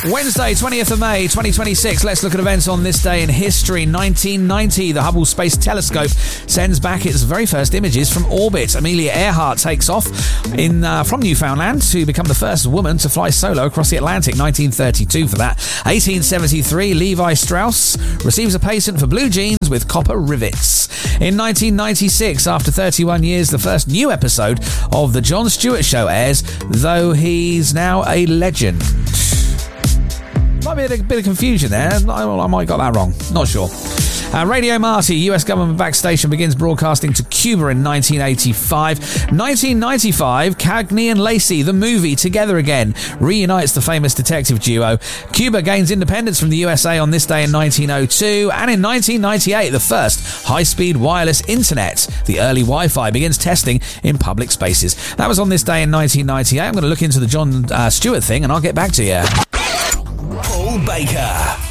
Wednesday, 20th of May, 2026. Let's look at events on this day in history. 1990, the Hubble Space Telescope sends back its very first images from orbit. Amelia Earhart takes off from Newfoundland to become the first woman to fly solo across the Atlantic. 1932 for that. 1873, Levi Strauss receives a patent for blue jeans with copper rivets. In 1996, after 31 years, the first new episode of The Jon Stewart Show airs, though he's now a legend. Might be a bit of confusion there. I might have got that wrong. Not sure. Radio Marty, US government-backed station, begins broadcasting to Cuba in 1985. 1995, Cagney and Lacey, the movie Together Again, reunites the famous detective duo. Cuba gains independence from the USA on this day in 1902. And in 1998, the first high-speed wireless internet, the early Wi-Fi, begins testing in public spaces. That was on this day in 1998. I'm going to look into the Jon Stewart thing and I'll get back to you. Paul Baker.